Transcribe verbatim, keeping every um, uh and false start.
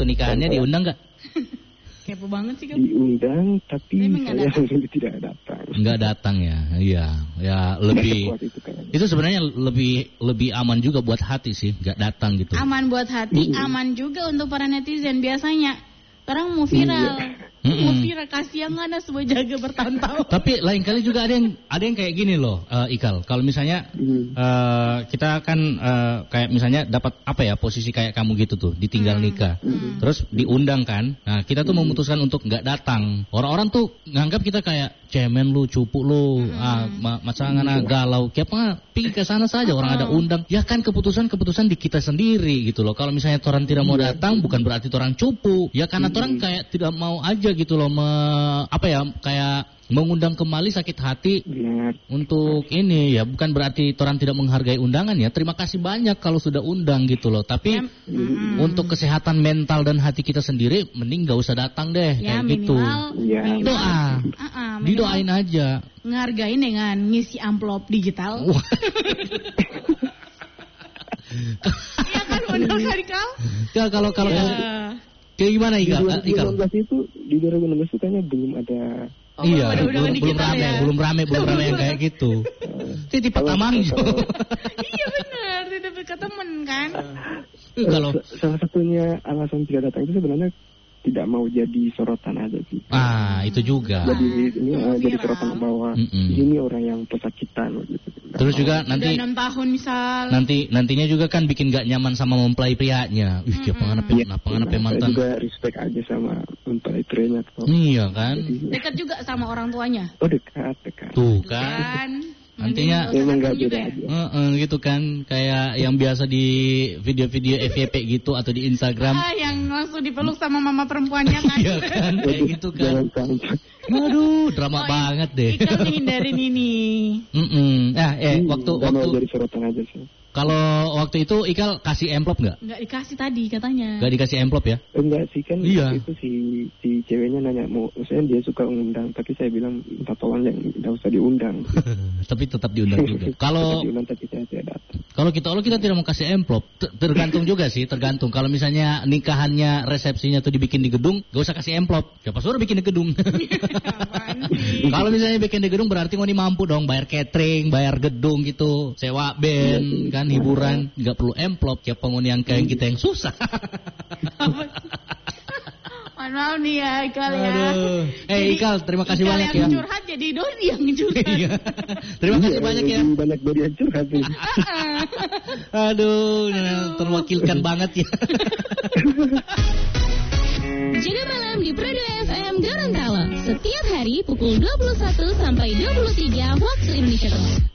nikahannya diundang nggak? Kepo banget sih kamu. Diundang tapi saya tidak datang. Nggak datang ya, iya, ya lebih. itu, itu sebenarnya lebih lebih aman juga buat hati sih, nggak datang gitu. Aman buat hati, mm-hmm. aman juga untuk para netizen biasanya. Orang mau viral, mm-hmm. mau viral kasih yang ada sebuah jaga bertahun-tahun. Tapi lain kali juga ada yang ada yang kayak gini loh, uh, Ikal. Kalau misalnya mm. uh, kita kan uh, kayak misalnya dapat apa ya posisi kayak kamu gitu tuh, ditinggal nikah, mm. terus diundang kan. Nah kita tuh mm. memutuskan untuk nggak datang. Orang-orang tuh nganggap kita kayak cemen lu, cupu lu, mm. ah, ma- macangana galau. Kiapa pergi ke sana saja orang ada undang. Ya kan keputusan-keputusan di kita sendiri gitu loh. Kalau misalnya orang tidak mau datang, bukan berarti orang cupu. Ya karena orang kayak tidak mau aja gitu loh, me, apa ya, kayak mengundang kembali sakit hati. Benar. Untuk ini ya bukan berarti orang tidak menghargai undangan ya. Terima kasih banyak kalau sudah undang gitu loh. Tapi ya, mm. untuk kesehatan mental dan hati kita sendiri, mending gak usah datang deh ya, kayak gitu. Ya, doa, uh-uh, didoain aja. Ngargain dengan ngisi amplop digital. Iya kan benar kan kau? Ya kalau kalau ya. Kayak gimana Ikal? Di dua ribu enam belas itu di dua ribu enam belas itu kayaknya belum ada. Oh, iya, belum, belum, belum rame, ya. belum rame, belum rame yang kayak gitu. Itu di Patamang. Iya benar, tidak berkata teman kan. Kalau salah satunya alasan tidak datang itu sebenarnya tidak mau jadi sorotan aja sih. Ah, itu juga. Jadi ini uh, jadi sorotan bahwa Mm-mm. ini orang yang pesakitan gitu. Terus juga nanti enam tahun misal. Nanti nantinya juga kan bikin gak nyaman sama mempelai prianya. Wih, dia pengen apa ya, pengen apa mantan. Saya juga respect aja sama mempelai prianya. Iya kan? Jadi, dekat juga sama orang tuanya. Oh, dekat, dekat. Tuh kan. Nantinya memang gak beda aja. Uh, uh, gitu kan, kayak yang biasa di video-video F Y P gitu atau di Instagram. Ah, yang langsung dipeluk sama mama perempuannya kan. Iya kan, kayak gitu kan. Aduh, drama oh, banget deh. Ikal menghindarin ini. Mm-mm. Nah, eh hmm, waktu waktu dari sorotan aja sih. Kalau waktu itu Ikal kasih amplop nggak? Nggak dikasih tadi katanya. Nggak dikasih amplop ya? Enggak sih kan. Iya. Itu si si ceweknya nanya mau, maksudnya dia suka undang, tapi saya bilang minta tolong yang nggak usah diundang. Tapi tetap diundang juga. Kalau kalau kita kalau kita tidak mau kasih amplop, tergantung juga sih, tergantung. Kalau misalnya nikahannya, resepsinya tuh dibikin di gedung, nggak usah kasih amplop. Siapa suruh bikin di gedung? Kalau misalnya bikin di gedung berarti mau mampu dong bayar catering, bayar gedung gitu, sewa band kan. Hiburan, nggak perlu amplop. Siapa penghuni yang kayak kita yang susah. Maaf nih ya Ikal ya. Eh hey, Ikal, terima kasih Ikal banyak yang ya. Curhat jadi Dodi yang curhat. Terima kasih banyak ya. Banyak Dodi yang curhat. Aduh, terwakilkan banget ya. Jaga malam di Prado F M Gorontalo setiap hari pukul dua puluh satu sampai dua puluh tiga waktu Indonesia Tengah.